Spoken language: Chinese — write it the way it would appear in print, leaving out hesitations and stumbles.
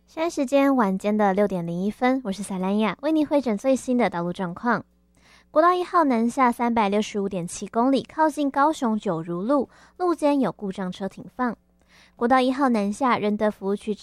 现在时间晚间的6:01，我是萨兰雅，为您汇整最新的道路状况。国道1号南下365.7公里，靠近高雄九如路，路肩有故障车停放。国道1号南下仁德服务区